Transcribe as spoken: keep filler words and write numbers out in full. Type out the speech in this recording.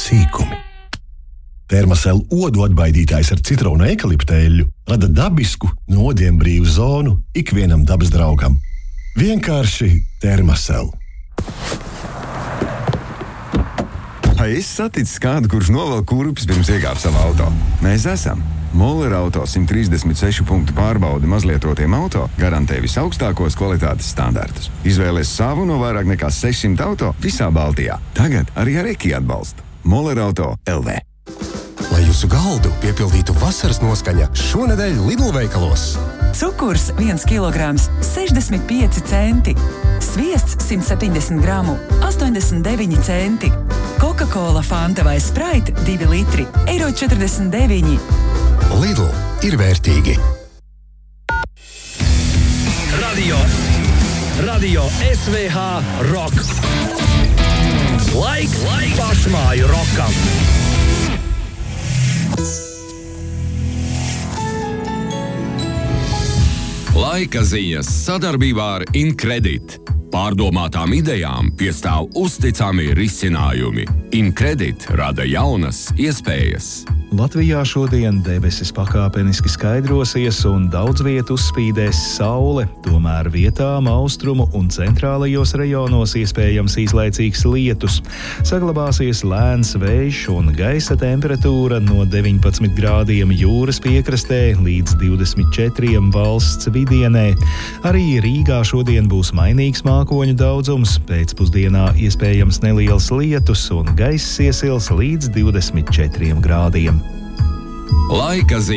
sīkumi. Termosel odu atbaidītājs ar citronu eikaliptēļu rada dabisku, nodiem brīvu zonu ikvienam dabas draugam. Vienkārši Termosel. Vai es saticis kādu, kurš novelk kurpes pirms iegāp savu auto? Mēs esam. Moller Auto simt trīsdesmit sešu punktu pārbaudi mazlietotiem auto garantē visaugstākos kvalitātes standartus. Izvēlies savu no vairāk nekā sešsimt auto visā Baltijā. Tagad arī ar Eki atbalstu. Moller Auto L V. Lai jūsu galdu piepildītu vasaras noskaņa, šonedēļ Lidl veikalos. Cukurs viens kilograms sešdesmit pieci centi. Sviests simt septiņdesmit gramu astoņdesmit deviņi centi. Coca-Cola, Fanta vai Sprite divi litri eiro četrdesmit deviņi. Lidl ir vērtīgi. Radio, radio S V H Rock. Laiks, laiks pašmāju rockam. Laika ziņas sadarbībā ar Incredit. Pārdomātām idejām piestāv uzticami risinājumi. Incredit rada jaunas iespējas. Latvijā šodien debesis pakāpeniski skaidrosies un daudz vietu uzspīdēs saule, tomēr vietām austrumu un centrālajos rajonos iespējams īslaicīgs lietus. Saglabāsies lēns vējš un gaisa temperatūra no deviņpadsmit grādiem jūras piekrastē līdz divdesmit četriem valsts vidienē. Arī Rīgā šodien būs mainīgs mākoņu daudzums, pēcpusdienā iespējams neliels lietus un gaiss iesils līdz divdesmit četriem grādiem. Laika ziņas.